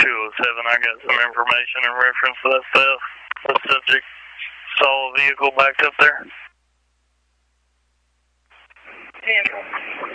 207, I got some information in reference to that stuff. The subject saw a vehicle backed up there. 10.